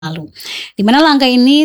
lalu. Di mana langkah ini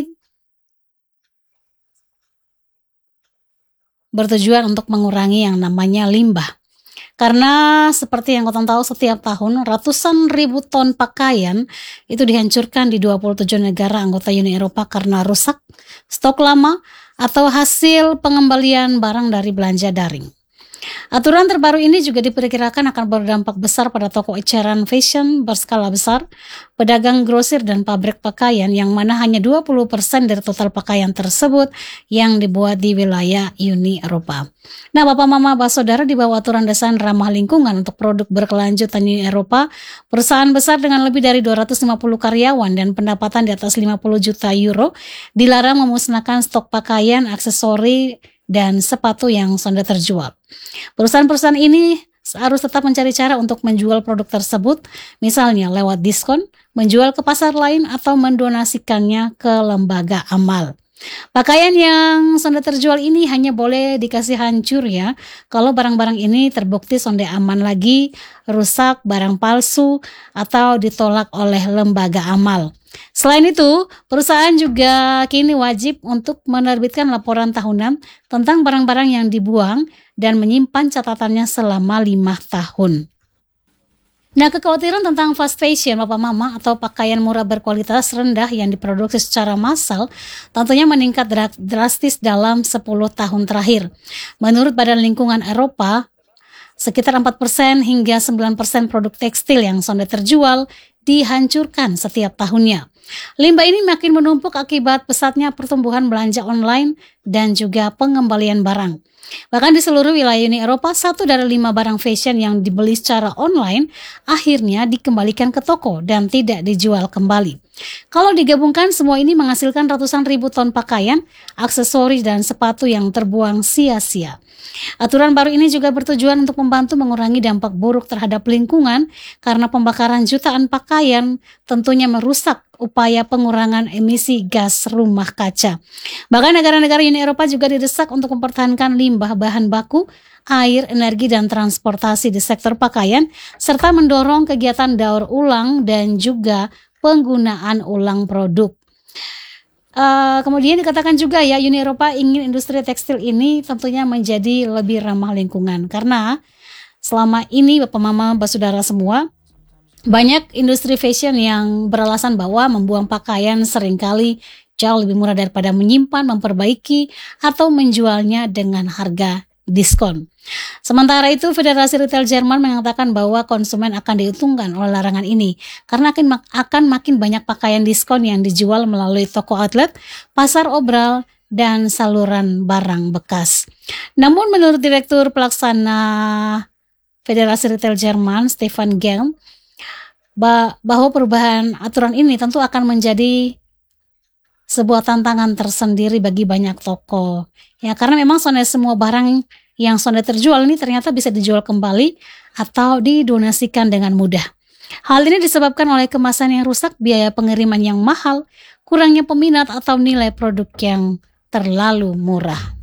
bertujuan untuk mengurangi yang namanya limbah. Karena seperti yang kalian tahu setiap tahun ratusan ribu ton pakaian itu dihancurkan di 27 negara anggota Uni Eropa karena rusak, stok lama, atau hasil pengembalian barang dari belanja daring. Aturan terbaru ini juga diperkirakan akan berdampak besar pada toko eceran fashion berskala besar, pedagang grosir dan pabrik pakaian yang mana hanya 20% dari total pakaian tersebut yang dibuat di wilayah Uni Eropa. Nah, Bapak Mama Saudara, di bawah aturan desain ramah lingkungan untuk produk berkelanjutan Uni Eropa, perusahaan besar dengan lebih dari 250 karyawan dan pendapatan di atas 50 juta euro dilarang memusnahkan stok pakaian, aksesori, dan sepatu yang sudah terjual. Perusahaan-perusahaan ini harus tetap mencari cara untuk menjual produk tersebut, misalnya lewat diskon, menjual ke pasar lain, atau mendonasikannya ke lembaga amal. Pakaian yang sudah terjual ini hanya boleh dikasih hancur ya, kalau barang-barang ini terbukti sonde aman lagi, rusak, barang palsu, atau ditolak oleh lembaga amal. Selain itu, perusahaan juga kini wajib untuk menerbitkan laporan tahunan tentang barang-barang yang dibuang dan menyimpan catatannya selama 5 tahun. Nah, kekhawatiran tentang fast fashion, Bapak Mama, atau pakaian murah berkualitas rendah yang diproduksi secara massal tentunya meningkat drastis dalam 10 tahun terakhir. Menurut Badan Lingkungan Eropa, sekitar 4% hingga 9% produk tekstil yang sudah terjual dihancurkan setiap tahunnya. Limbah ini makin menumpuk akibat pesatnya pertumbuhan belanja online dan juga pengembalian barang. Bahkan di seluruh wilayah Uni Eropa, 1 dari 5 barang fashion yang dibeli secara online akhirnya dikembalikan ke toko dan tidak dijual kembali. Kalau digabungkan, semua ini menghasilkan ratusan ribu ton pakaian, aksesoris, dan sepatu yang terbuang sia-sia. Aturan baru ini juga bertujuan untuk membantu mengurangi dampak buruk terhadap lingkungan karena pembakaran jutaan pakaian tentunya merusak upaya pengurangan emisi gas rumah kaca. Bahkan negara-negara Uni Eropa juga didesak untuk mempertahankan limbah bahan baku, air, energi, dan transportasi di sektor pakaian, serta mendorong kegiatan daur ulang dan juga penggunaan ulang produk. Kemudian dikatakan juga ya, Uni Eropa ingin industri tekstil ini tentunya menjadi lebih ramah lingkungan. Karena selama ini Bapak Mama Saudara semua, banyak industri fashion yang beralasan bahwa membuang pakaian seringkali jauh lebih murah daripada menyimpan, memperbaiki, atau menjualnya dengan harga diskon. Sementara itu, Federasi Retail Jerman mengatakan bahwa konsumen akan diuntungkan oleh larangan ini karena akan makin banyak pakaian diskon yang dijual melalui toko outlet, pasar obral, dan saluran barang bekas. Namun menurut Direktur Pelaksana Federasi Retail Jerman, Stefan Gell, bahwa perubahan aturan ini tentu akan menjadi sebuah tantangan tersendiri bagi banyak toko. Ya, karena memang semua barang yang sudah terjual ini ternyata bisa dijual kembali atau didonasikan dengan mudah. Hal ini disebabkan oleh kemasan yang rusak, biaya pengiriman yang mahal, kurangnya peminat, atau nilai produk yang terlalu murah.